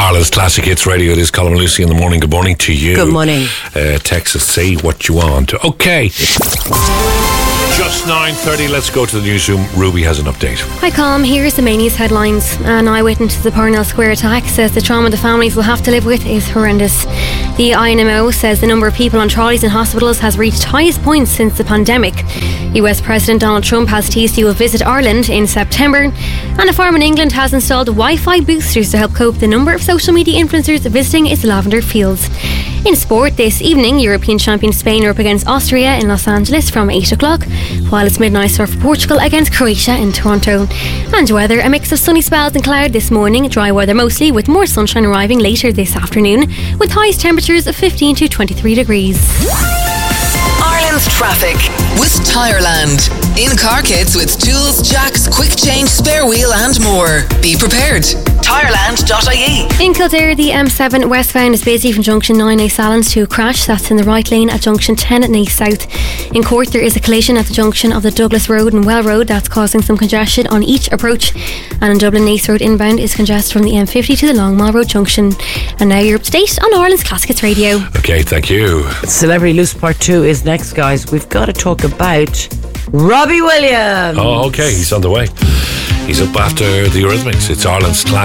Ireland's Classic Hits Radio. It is Colin and Lucy in the morning. Good morning to you. Good morning. Text us, say what you want. Okay. Just 9:30. Let's go to the newsroom. Ruby has an update. Hi, Colm. Here's the main news headlines. An eyewitness to the Parnell Square attack says the trauma the families will have to live with is horrendous. The INMO says the number of people on trolleys in hospitals has reached highest points since the pandemic. US President Donald Trump has teased he will visit Ireland in September. And a farm in England has installed Wi-Fi boosters to help cope with the number of social media influencers visiting its lavender fields. In sport, this evening, European champion Spain are up against Austria in Los Angeles from 8 o'clock, while it's midnight start for Portugal against Croatia in Toronto. And weather, a mix of sunny spells and cloud this morning, dry weather mostly, with more sunshine arriving later this afternoon, with highest temperatures of 15 to 23 degrees. Ireland's traffic with Tireland. In-car kits with tools, jacks, quick change, spare wheel and more. Be prepared. Tireland.ie. In Kildare, the M7 westbound is busy from junction 9A Sallins to a crash that's in the right lane at junction 10 at Naas South. In Cork, there is a collision at the junction of the Douglas Road and Well Road that's causing some congestion on each approach. And in Dublin, Naas Road inbound is congested from the M50 to the Longmall Road junction. And now you're up to date on Ireland's Classic Hits Radio. Okay, thank you. Celebrity Loose Part 2 is next, guys. We've got to talk about Robbie Williams. Oh, okay, he's on the way. He's up after the Eurythmics. It's Ireland's Classic